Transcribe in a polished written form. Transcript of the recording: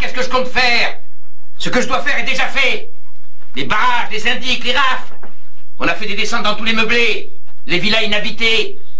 qu'est-ce que je compte faire? Ce que je dois faire est déjà fait. Les barrages, les indiques, les rafles. On a fait des descentes dans tous les meublés, les villas inhabitées.